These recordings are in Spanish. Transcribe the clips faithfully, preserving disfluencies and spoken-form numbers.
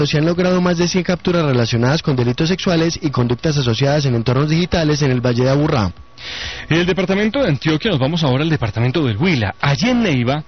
Se han logrado más de cien capturas relacionadas con delitos sexuales y conductas asociadas en entornos digitales en el Valle de Aburrá. En el departamento de Antioquia nos vamos ahora al departamento del Huila. Allí en Neiva,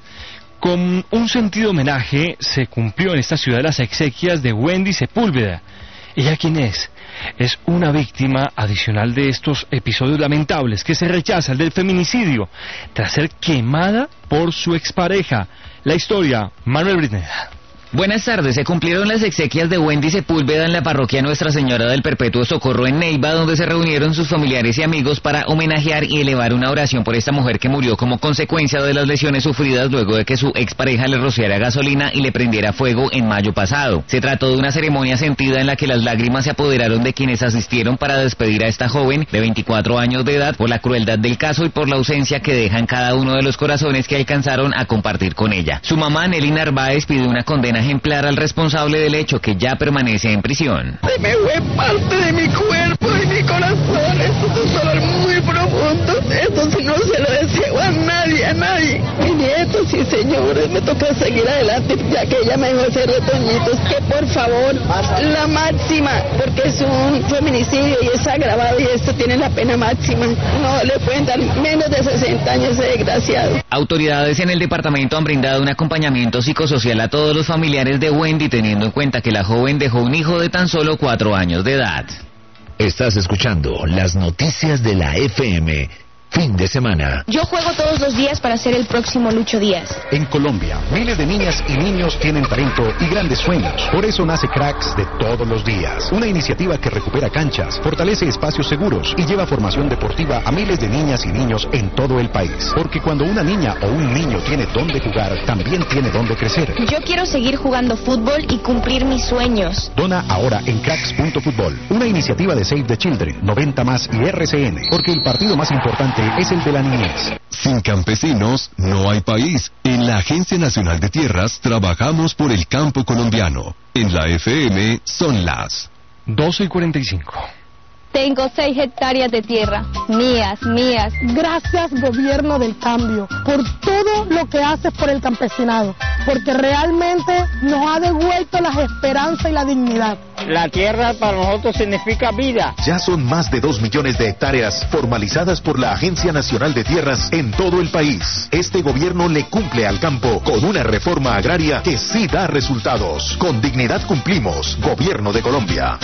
con un sentido homenaje, se cumplió en esta ciudad las exequias de Wendy Sepúlveda. ¿Ella quién es? Es una víctima adicional de estos episodios lamentables que se rechaza, el del feminicidio, tras ser quemada por su expareja. La historia, Manuel Britneda. Buenas tardes. Se cumplieron las exequias de Wendy Sepúlveda en la parroquia Nuestra Señora del Perpetuo Socorro en Neiva, donde se reunieron sus familiares y amigos para homenajear y elevar una oración por esta mujer que murió como consecuencia de las lesiones sufridas luego de que su expareja le rociara gasolina y le prendiera fuego en mayo pasado. Se trató de una ceremonia sentida en la que las lágrimas se apoderaron de quienes asistieron para despedir a esta joven de veinticuatro años de edad por la crueldad del caso y por la ausencia que deja en cada uno de los corazones que alcanzaron a compartir con ella. Su mamá, Nelly Narváez, pidió una condena ejemplar al responsable del hecho, que ya permanece en prisión. Se me fue parte de mi cuerpo y mi corazón. Esto es un dolor muy profundo. Esto sí no se lo deseo a nadie, a nadie. Mi nieto, sí, señores, me toca seguir adelante, ya que ella me dejó hacer retoñitos. Que por favor, la máxima, porque es un feminicidio y es agravado y esto tiene la pena máxima. No le pueden dar menos de sesenta años a ese desgraciado. Autoridades en el departamento han brindado un acompañamiento psicosocial a todos los familiares de Wendy, teniendo en cuenta que la joven dejó un hijo de tan solo cuatro años de edad. Estás escuchando las noticias de la F M. Fin de semana. Yo juego todos los días para ser el próximo Lucho Díaz. En Colombia, miles de niñas y niños tienen talento y grandes sueños. Por eso nace Cracks de todos los días. Una iniciativa que recupera canchas, fortalece espacios seguros y lleva formación deportiva a miles de niñas y niños en todo el país. Porque cuando una niña o un niño tiene dónde jugar, también tiene dónde crecer. Yo quiero seguir jugando fútbol y cumplir mis sueños. Dona ahora en cracks punto fútbol. Una iniciativa de Save the Children, noventa más y R C N. Porque el partido más importante es el de la niñez. Sin campesinos no hay país. En la Agencia Nacional de Tierras trabajamos por el campo colombiano. En la F M son las doce y cuarenta y cinco. Tengo seis hectáreas de tierra, mías, mías. Gracias, gobierno del cambio, por todo lo que haces por el campesinado, porque realmente nos ha devuelto las esperanzas y la dignidad. La tierra para nosotros significa vida. Ya son más de dos millones de hectáreas formalizadas por la Agencia Nacional de Tierras en todo el país. Este gobierno le cumple al campo con una reforma agraria que sí da resultados. Con dignidad cumplimos. Gobierno de Colombia.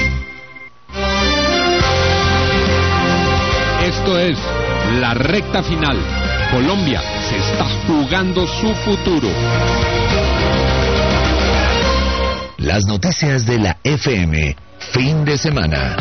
Esto es la recta final. Colombia se está jugando su futuro. Las noticias de la F M. Fin de semana.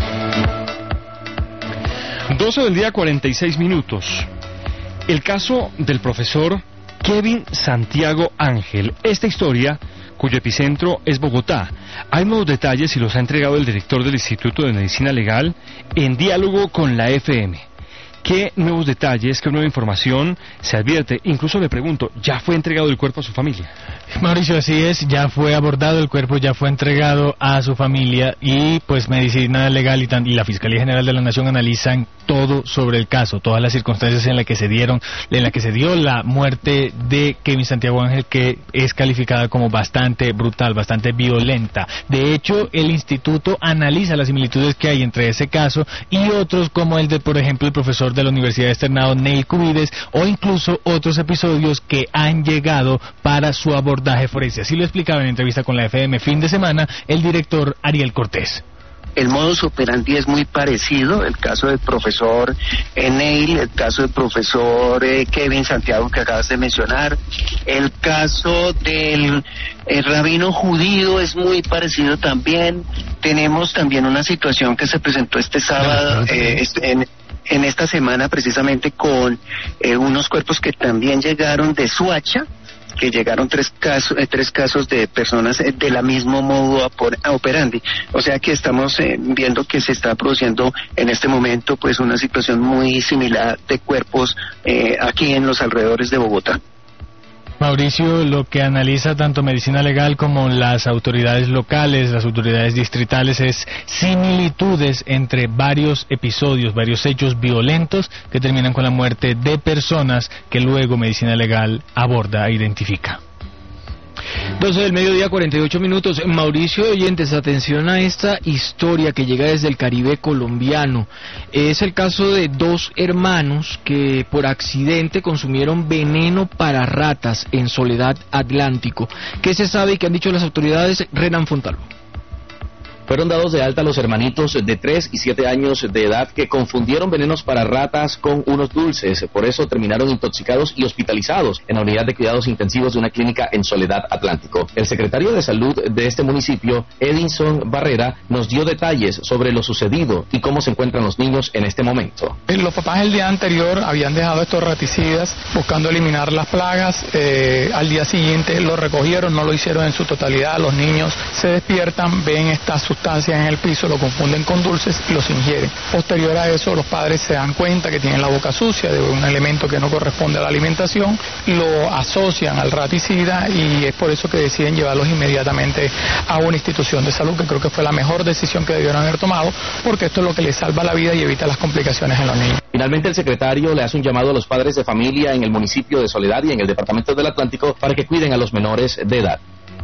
doce del día, cuarenta y seis minutos. El caso del profesor Kevin Santiago Ángel. Esta historia, cuyo epicentro es Bogotá. Hay nuevos detalles y los ha entregado el director del Instituto de Medicina Legal en diálogo con la F M. ¿Qué nuevos detalles, qué nueva información se advierte? Incluso le pregunto, ¿ya fue entregado el cuerpo a su familia? Mauricio, así es, ya fue abordado el cuerpo, ya fue entregado a su familia y pues Medicina Legal y, y la Fiscalía General de la Nación analizan todo sobre el caso, todas las circunstancias en las que se dieron, en la que se dio la muerte de Kevin Santiago Ángel, que es calificada como bastante brutal, bastante violenta. De hecho, el instituto analiza las similitudes que hay entre ese caso y otros como el de, por ejemplo, el profesor de la Universidad de Externado, Neil Cubides, o incluso otros episodios que han llegado para su abordaje forense. Así lo explicaba en entrevista con la F M Fin de Semana el director Ariel Cortés. El modus operandi es muy parecido, el caso del profesor eh, Neil, el caso del profesor eh, Kevin Santiago que acabas de mencionar, el caso del el rabino judío es muy parecido también. Tenemos también una situación que se presentó este sábado, eh, este, en en esta semana precisamente con eh, unos cuerpos que también llegaron de Suacha, que llegaron tres casos, eh, tres casos de personas eh, de la mismo modo operandi. O sea que estamos eh, viendo que se está produciendo en este momento pues una situación muy similar de cuerpos eh, aquí en los alrededores de Bogotá. Mauricio, lo que analiza tanto Medicina Legal como las autoridades locales, las autoridades distritales, es similitudes entre varios episodios, varios hechos violentos que terminan con la muerte de personas que luego Medicina Legal aborda e identifica. doce del mediodía, cuarenta y ocho minutos. Mauricio de Oyentes, atención a esta historia que llega desde el Caribe colombiano. Es el caso de dos hermanos que por accidente consumieron veneno para ratas en Soledad, Atlántico. ¿Qué se sabe y qué han dicho las autoridades? Renan Fontalvo. Fueron dados de alta los hermanitos de tres y siete años de edad que confundieron venenos para ratas con unos dulces. Por eso terminaron intoxicados y hospitalizados en la unidad de cuidados intensivos de una clínica en Soledad, Atlántico. El secretario de Salud de este municipio, Edinson Barrera, nos dio detalles sobre lo sucedido y cómo se encuentran los niños en este momento. Los papás el día anterior habían dejado estos raticidas buscando eliminar las plagas. Eh, al día siguiente lo recogieron, no lo hicieron en su totalidad. Los niños se despiertan, ven estas sustancias en el piso, lo confunden con dulces y los ingieren. Posterior a eso, los padres se dan cuenta que tienen la boca sucia de un elemento que no corresponde a la alimentación, lo asocian al raticida y es por eso que deciden llevarlos inmediatamente a una institución de salud, que creo que fue la mejor decisión que debieron haber tomado, porque esto es lo que les salva la vida y evita las complicaciones en los niños. Finalmente, el secretario le hace un llamado a los padres de familia en el municipio de Soledad y en el departamento del Atlántico para que cuiden a los menores de edad.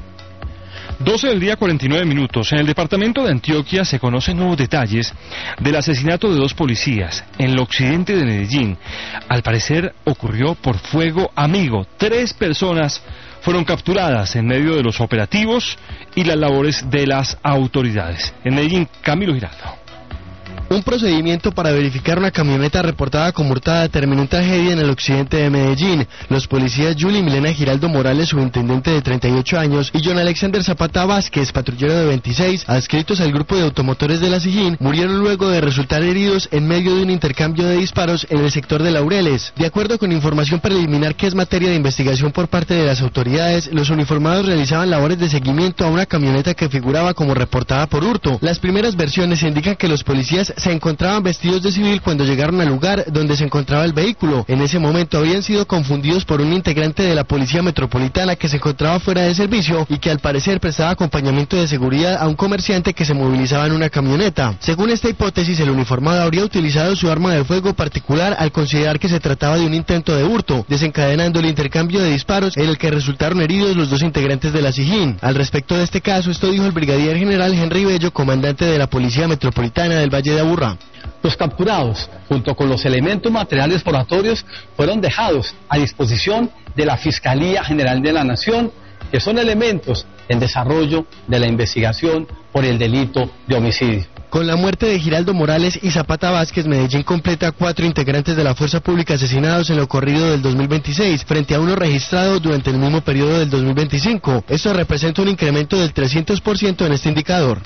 doce del día, cuarenta y nueve minutos. En el departamento de Antioquia se conocen nuevos detalles del asesinato de dos policías en el occidente de Medellín. Al parecer ocurrió por fuego amigo. Tres personas fueron capturadas en medio de los operativos y las labores de las autoridades. En Medellín, Camilo Giraldo. Un procedimiento para verificar una camioneta reportada como hurtada terminó en tragedia en el occidente de Medellín. Los policías Julie Milena Giraldo Morales, subintendente de treinta y ocho años, y John Alexander Zapata Vázquez, patrullero de veintiséis, adscritos al grupo de automotores de la SIJÍN, murieron luego de resultar heridos en medio de un intercambio de disparos en el sector de Laureles. De acuerdo con información preliminar que es materia de investigación por parte de las autoridades, los uniformados realizaban labores de seguimiento a una camioneta que figuraba como reportada por hurto. Las primeras versiones indican que los policías se encontraban vestidos de civil cuando llegaron al lugar donde se encontraba el vehículo. En ese momento habían sido confundidos por un integrante de la Policía Metropolitana que se encontraba fuera de servicio y que al parecer prestaba acompañamiento de seguridad a un comerciante que se movilizaba en una camioneta. Según esta hipótesis, el uniformado habría utilizado su arma de fuego particular al considerar que se trataba de un intento de hurto, desencadenando el intercambio de disparos en el que resultaron heridos los dos integrantes de la SIJÍN. Al respecto de este caso, esto dijo el brigadier general Henry Bello, comandante de la Policía Metropolitana del Valle de Aburrá. Los capturados, junto con los elementos materiales probatorios, fueron dejados a disposición de la Fiscalía General de la Nación, que son elementos en desarrollo de la investigación por el delito de homicidio. Con la muerte de Giraldo Morales y Zapata Vázquez, Medellín completa cuatro integrantes de la fuerza pública asesinados en lo corrido del dos mil veintiséis, frente a uno registrado durante el mismo periodo del dos mil veinticinco. Esto representa un incremento del trescientos por ciento en este indicador.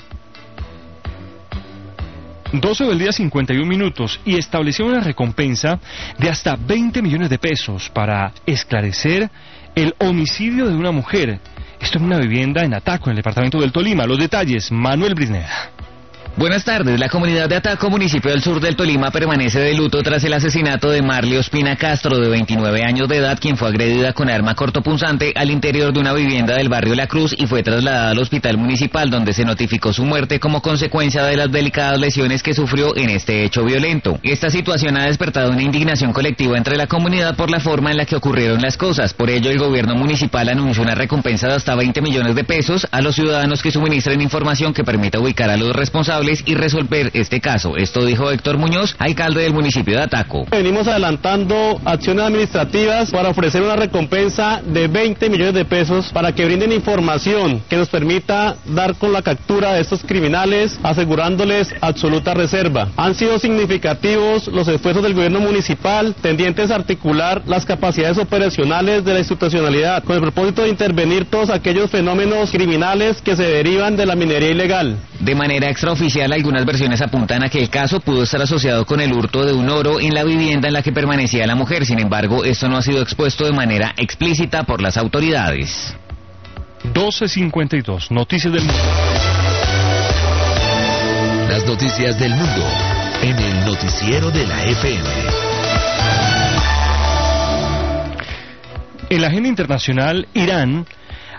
doce del día, cincuenta y un minutos, y estableció una recompensa de hasta veinte millones de pesos para esclarecer el homicidio de una mujer. Esto en una vivienda en Ataco, en el departamento del Tolima. Los detalles, Manuel Brisneda. Buenas tardes. La comunidad de Ataco, municipio del sur del Tolima, permanece de luto tras el asesinato de Marley Ospina Castro, de veintinueve años de edad, quien fue agredida con arma cortopunzante al interior de una vivienda del barrio La Cruz y fue trasladada al hospital municipal, donde se notificó su muerte como consecuencia de las delicadas lesiones que sufrió en este hecho violento. Esta situación ha despertado una indignación colectiva entre la comunidad por la forma en la que ocurrieron las cosas. Por ello, el gobierno municipal anunció una recompensa de hasta veinte millones de pesos a los ciudadanos que suministren información que permita ubicar a los responsables y resolver este caso. Esto dijo Héctor Muñoz, alcalde del municipio de Ataco. Venimos adelantando acciones administrativas para ofrecer una recompensa de veinte millones de pesos para que brinden información que nos permita dar con la captura de estos criminales, asegurándoles absoluta reserva. Han sido significativos los esfuerzos del gobierno municipal tendientes a articular las capacidades operacionales de la institucionalidad con el propósito de intervenir todos aquellos fenómenos criminales que se derivan de la minería ilegal. De manera extraoficial, algunas versiones apuntan a que el caso pudo estar asociado con el hurto de un oro en la vivienda en la que permanecía la mujer. Sin embargo, esto no ha sido expuesto de manera explícita por las autoridades. doce cincuenta y dos, noticias del mundo. Las noticias del mundo en el noticiero de la F M. En la agenda internacional, Irán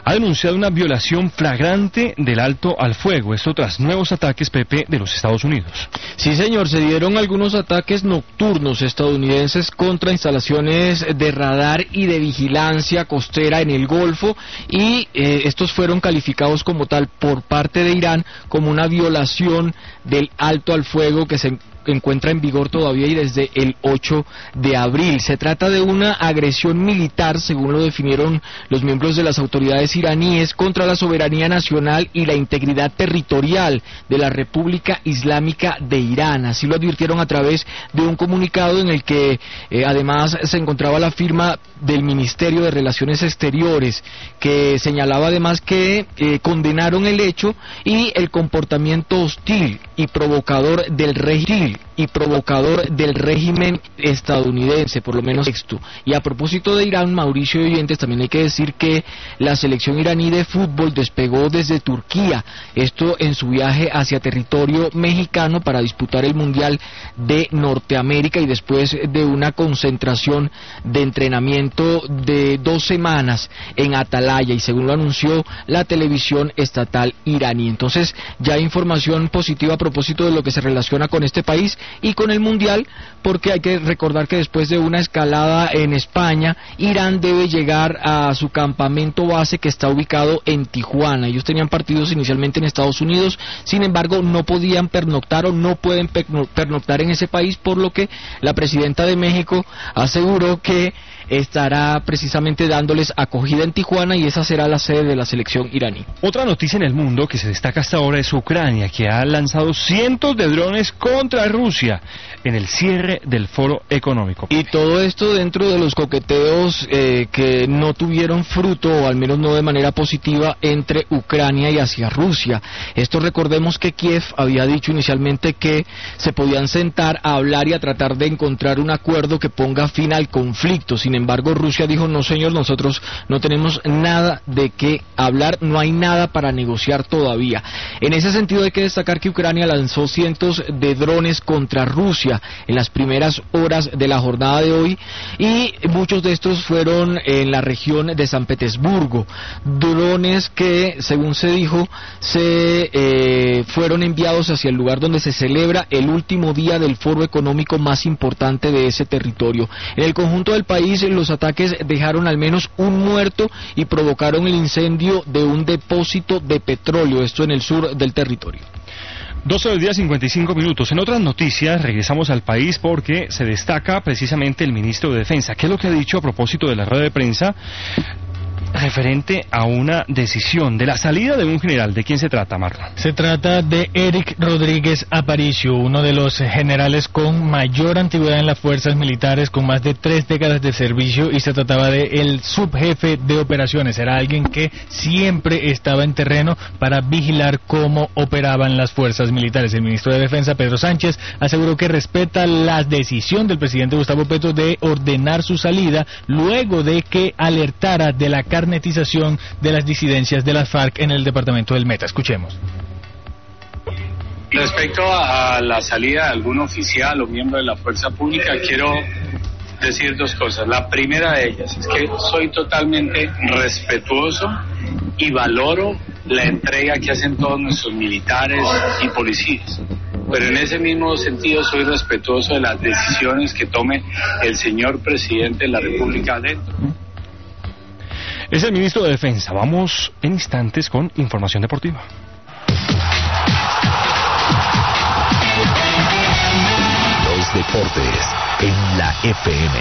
ha denunciado una violación flagrante del alto al fuego. Esto tras nuevos ataques, Pepe, de los Estados Unidos. Sí, señor, se dieron algunos ataques nocturnos estadounidenses contra instalaciones de radar y de vigilancia costera en el Golfo, y eh, estos fueron calificados como tal por parte de Irán como una violación del alto al fuego que se encuentra en vigor todavía y desde el ocho de abril. Se trata de una agresión militar, según lo definieron los miembros de las autoridades iraníes, contra la soberanía nacional y la integridad territorial de la República Islámica de Irán. Así lo advirtieron a través de un comunicado en el que eh, además se encontraba la firma del Ministerio de Relaciones Exteriores, que señalaba además que eh, condenaron el hecho y el comportamiento hostil y provocador del régimen y provocador del régimen estadounidense, por lo menos esto. Y a propósito de Irán, Mauricio y oyentes, también hay que decir que la selección iraní de fútbol despegó desde Turquía, esto en su viaje hacia territorio mexicano para disputar el Mundial de Norteamérica, y después de una concentración de entrenamiento de dos semanas en Atalaya, y según lo anunció la televisión estatal iraní. Entonces ya hay información positiva a propósito de lo que se relaciona con este país y con el Mundial, porque hay que recordar que después de una escalada en España, Irán debe llegar a su campamento base que está ubicado en Tijuana. Ellos tenían partidos inicialmente en Estados Unidos, sin embargo no podían pernoctar o no pueden pernoctar en ese país, por lo que la presidenta de México aseguró que estará precisamente dándoles acogida en Tijuana, y esa será la sede de la selección iraní. Otra noticia en el mundo que se destaca hasta ahora es Ucrania, que ha lanzado cientos de drones contra Rusia en el cierre del foro económico. Y todo esto dentro de los coqueteos eh, que no tuvieron fruto, o al menos no de manera positiva, entre Ucrania y hacia Rusia. Esto, recordemos que Kiev había dicho inicialmente que se podían sentar a hablar y a tratar de encontrar un acuerdo que ponga fin al conflicto. Sin embargo, Rusia dijo: no señor, nosotros no tenemos nada de qué hablar, no hay nada para negociar todavía. En ese sentido hay que destacar que Ucrania lanzó cientos de drones contra Rusia en las primeras horas de la jornada de hoy, y muchos de estos fueron en la región de San Petersburgo, drones que, según se dijo, se eh, fueron enviados hacia el lugar donde se celebra el último día del foro económico más importante de ese territorio. En el conjunto del país, los ataques dejaron al menos un muerto y provocaron el incendio de un depósito de petróleo, esto en el sur del territorio. doce del día, cincuenta y cinco minutos. En otras noticias, regresamos al país porque se destaca precisamente el ministro de Defensa. ¿Qué es lo que ha dicho a propósito de la rueda de prensa referente a una decisión de la salida de un general? ¿De quién se trata, Marlon? Se trata de Eric Rodríguez Aparicio, uno de los generales con mayor antigüedad en las fuerzas militares, con más de tres décadas de servicio, y se trataba de el subjefe de operaciones. Era alguien que siempre estaba en terreno para vigilar cómo operaban las fuerzas militares. El ministro de Defensa, Pedro Sánchez, aseguró que respeta la decisión del presidente Gustavo Petro de ordenar su salida, luego de que alertara de la carnetización de las disidencias de las FARC en el departamento del Meta. Escuchemos. Respecto a la salida de algún oficial o miembro de la fuerza pública, quiero decir dos cosas. La primera de ellas es que soy totalmente respetuoso y valoro la entrega que hacen todos nuestros militares y policías. Pero en ese mismo sentido soy respetuoso de las decisiones que tome el señor presidente de la República dentro. Es el ministro de Defensa. Vamos en instantes con información deportiva. Los deportes en la F M.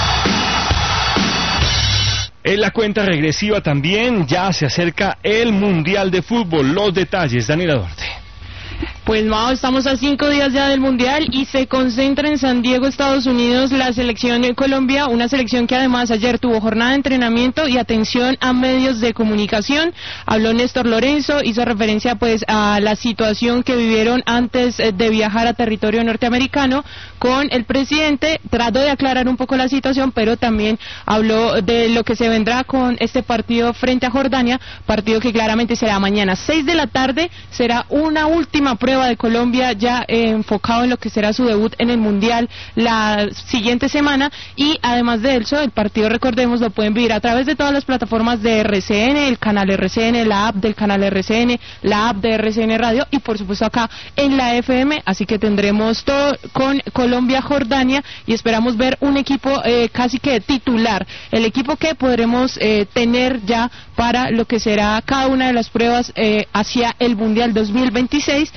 En la cuenta regresiva también ya se acerca el Mundial de Fútbol. Los detalles, Daniela Duarte. Pues Mao, estamos a cinco días ya del Mundial y se concentra en San Diego, Estados Unidos, la selección de Colombia, una selección que además ayer tuvo jornada de entrenamiento y atención a medios de comunicación. Habló Néstor Lorenzo, hizo referencia pues a la situación que vivieron antes de viajar a territorio norteamericano con el presidente, trató de aclarar un poco la situación, pero también habló de lo que se vendrá con este partido frente a Jordania, partido que claramente será mañana seis de la tarde, será una última prueba prueba de Colombia ya eh, enfocado en lo que será su debut en el Mundial la siguiente semana. Y además de eso, el partido, recordemos, lo pueden vivir a través de todas las plataformas de R C N, el canal R C N, la app del canal R C N, la app de R C N Radio y por supuesto acá en la F M. Así que tendremos todo con Colombia-Jordania y esperamos ver un equipo eh, casi que titular, el equipo que podremos eh, tener ya para lo que será cada una de las pruebas eh, hacia el Mundial dos mil veintiséis.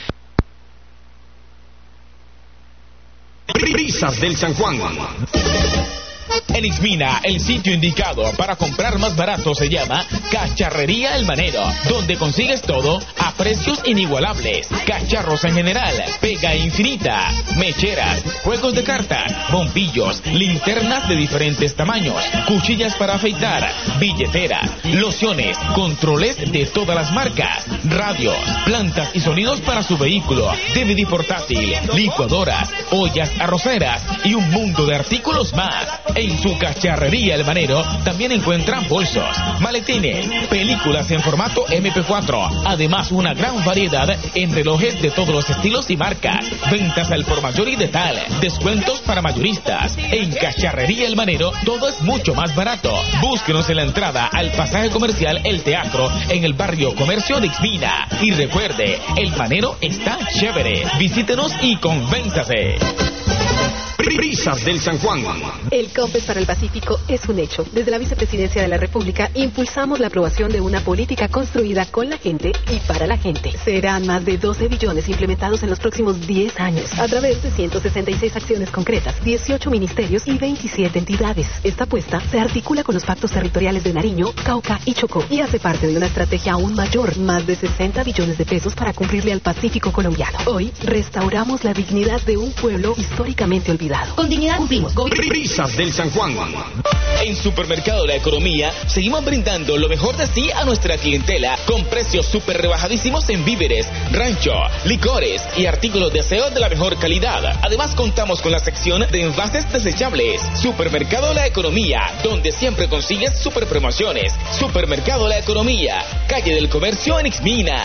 Brisas del San Juan. En Ixmina, el sitio indicado para comprar más barato se llama Cacharrería El Manero, donde consigues todo a precios inigualables. Cacharros en general, pega infinita, mecheras, juegos de cartas, bombillos, linternas de diferentes tamaños, cuchillas para afeitar, billeteras, lociones, controles de todas las marcas, radios, plantas y sonidos para su vehículo, D V D portátil, licuadoras, ollas arroceras y un mundo de artículos más. En su Cacharrería El Manero también encuentran bolsos, maletines, películas en formato eme pe cuatro, además una gran variedad en relojes de todos los estilos y marcas, ventas al por mayor y de tal, descuentos para mayoristas. En Cacharrería El Manero todo es mucho más barato. Búsquenos en la entrada al pasaje comercial El Teatro en el barrio Comercio de Ixmina. Y recuerde, El Manero está chévere. Visítenos y convénzase. Brisas del San Juan. El COMPES para el Pacífico es un hecho. Desde la Vicepresidencia de la República impulsamos la aprobación de una política construida con la gente y para la gente. Serán más de doce billones implementados en los próximos diez años a través de ciento sesenta y seis acciones concretas, dieciocho ministerios y veintisiete entidades. Esta apuesta se articula con los pactos territoriales de Nariño, Cauca y Chocó y hace parte de una estrategia aún mayor, más de sesenta billones de pesos para cumplirle al Pacífico colombiano. Hoy restauramos la dignidad de un pueblo históricamente olvidado. Con dignidad cumplimos. Brisas del San Juan. En Supermercado La Economía seguimos brindando lo mejor de sí a nuestra clientela con precios súper rebajadísimos en víveres, rancho, licores y artículos de aseo de la mejor calidad. Además contamos con la sección de envases desechables. Supermercado La Economía, donde siempre consigues super promociones. Supermercado La Economía, calle del Comercio en Ixmina.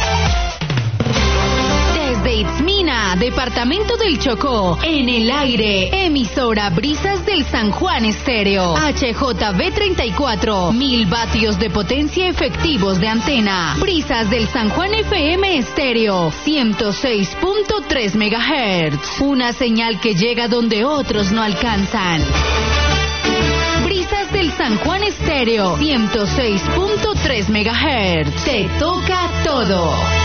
Desde Ixmina, departamento del Chocó, en el aire, emisora Brisas del San Juan Estéreo, H J V treinta y cuatro, mil vatios de potencia efectivos de antena, Brisas del San Juan F M Estéreo, ciento seis punto tres megahertz, una señal que llega donde otros no alcanzan. Brisas del San Juan Estéreo, ciento seis punto tres megahertz, te toca todo.